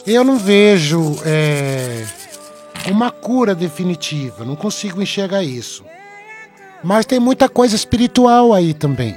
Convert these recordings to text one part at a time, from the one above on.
Eu não vejo uma cura definitiva, não consigo enxergar isso. Mas tem muita coisa espiritual aí também.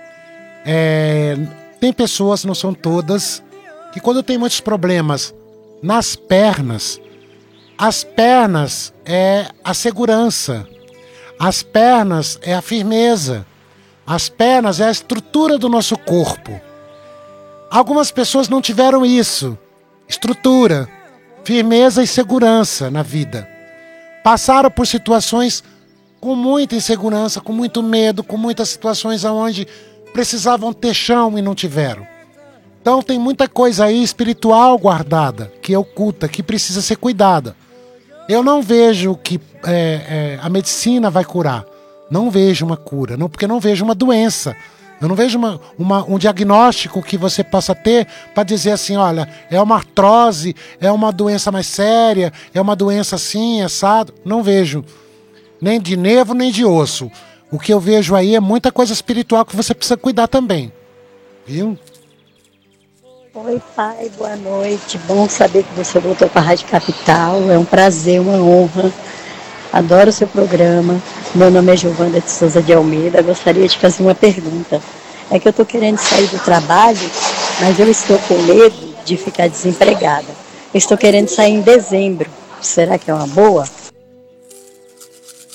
Tem pessoas, não são todas, que quando tem muitos problemas nas pernas, as pernas é a segurança, as pernas é a firmeza, as pernas é a estrutura do nosso corpo. Algumas pessoas não tiveram isso, estrutura, firmeza e segurança na vida. Passaram por situações com muita insegurança, com muito medo, com muitas situações onde precisavam ter chão e não tiveram. Então tem muita coisa aí espiritual guardada, que é oculta, que precisa ser cuidada. Eu não vejo que a medicina vai curar. Não vejo uma cura, não, porque não vejo uma doença. Eu não vejo um diagnóstico que você possa ter para dizer assim, olha, é uma artrose, é uma doença mais séria, é uma doença assim, assado. Não vejo. Nem de nervo, nem de osso. O que eu vejo aí é muita coisa espiritual que você precisa cuidar também. Viu? Oi, pai, boa noite. Bom saber que você voltou para a Rádio Capital. É um prazer, uma honra. Adoro o seu programa. Meu nome é Giovana de Souza de Almeida. Gostaria de fazer uma pergunta. É que eu estou querendo sair do trabalho, mas eu estou com medo de ficar desempregada. Eu estou querendo sair em dezembro. Será que é uma boa?